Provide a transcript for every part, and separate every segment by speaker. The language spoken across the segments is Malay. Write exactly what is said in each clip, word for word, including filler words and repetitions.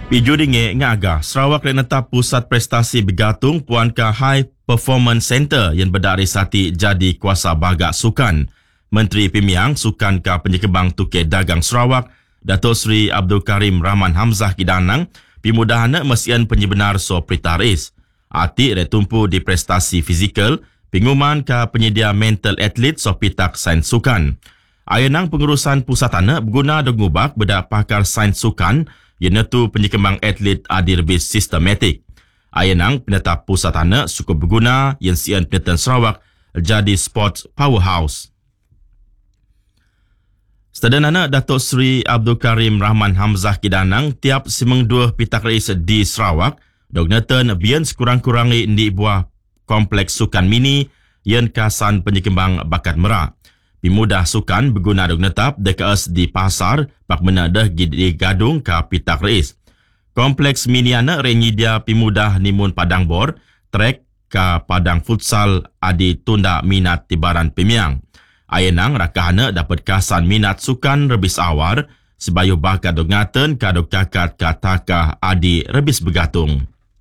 Speaker 1: Piju dinge ngaga Sarawak dan netap pusat prestasi bergantung Puan ke High Performance Center yang berdari sati jadi kuasa bagak sukan. Menteri Pemiang Sukan ke Penyekembang Tukar Dagang Sarawak, Datuk Seri Abdul Karim Rahman Hamzah Kidanang, pimudahana mesian penyebenar so pritaris. Ati retumpu di prestasi fizikal, pengumuman ke penyedia mental atlet so pitak sains sukan. Ayenang pengurusan pusatana berguna dengubak beda pakar sains sukan yang netu penyekembang atlet adi lebih sistematik. Ayenang penetap pusatana cukup berguna yang sian penetap Sarawak jadi sports powerhouse. Sedanana Datuk Seri Abdul Karim Rahman Hamzah Kidanang tiap simeng dua pitak rais di Sarawak dog neten bian sekurang-kurangi di buah kompleks sukan mini yang kasan penyekembang bakat merah. Pimudah sukan berguna dog netap dekas di pasar pak menadah di gadung ka pitak rais. Kompleks miniana renyidia pimudah nimun padang bor, trek ka padang futsal adi tunda minat tibaran Pemiang. Ayenang rakahana dapat kasan minat sukan rebis awar sebayu bakat dog ngaten ka dog kakat ka takah adi rebis begatung.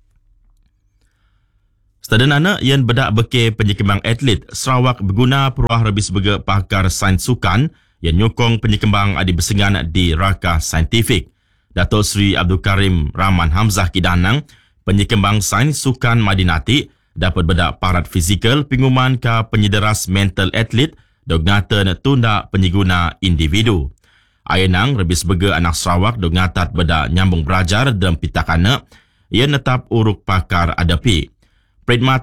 Speaker 1: Sedanana yang bedak beke penyekembang atlet Sarawak berguna peruah rebis bega pakar sains sukan yang nyokong penyekembang adi bersengan di raka saintifik. Datuk Seri Abdul Karim Rahman Hamzah Kidanang, penyekembang sains sukan Madinati dapat bedak parat fizikal pengumuman ke penyederas mental atlet dog ngaten tunda penyeguna individu. Ayenang rebis bega anak Sarawak dog ngatat bedak nyambung belajar dalam pitakana ia netap uruk pakar adapi. Predmat